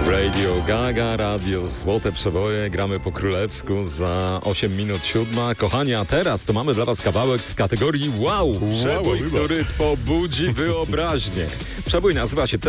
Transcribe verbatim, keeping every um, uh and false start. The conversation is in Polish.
Radio Gaga, radio Złote Przeboje, gramy po królewsku za osiem minut siódma. Kochani, a teraz to mamy dla was kawałek z kategorii wow, przebój, wow, który pobudzi wyobraźnię. Przebój nazywa się